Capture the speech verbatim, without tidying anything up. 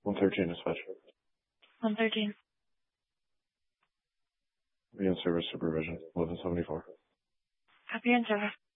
one thirteen dispatch. one thirteen. Be in service supervision, eleven seventy-four. Copy and service.